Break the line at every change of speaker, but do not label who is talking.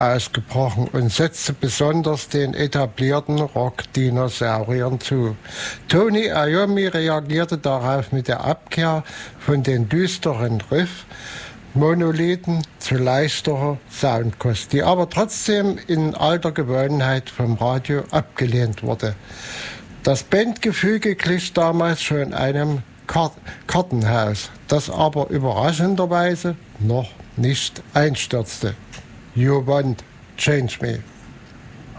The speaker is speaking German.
ausgebrochen und setzte besonders den etablierten Rock-Dinosauriern zu. Tony Iommi reagierte darauf mit der Abkehr von den düsteren Riff-Monolithen zu leichterer Soundkost, die aber trotzdem in alter Gewohnheit vom Radio abgelehnt wurde. Das Bandgefüge glich damals schon einem Kartenhaus, das aber überraschenderweise noch nicht einstürzte. You won't change me.